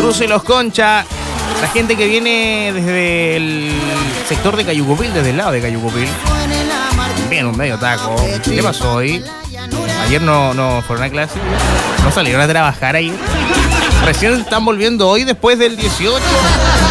Jesús y los Concha. La gente que viene desde el sector de Cayucopil, desde el lado de Cayucopil. Bien, un medio taco. ¿Qué pasó hoy? Ayer no fueron a clase. No salieron a trabajar ayer. Recién están volviendo hoy después del 18.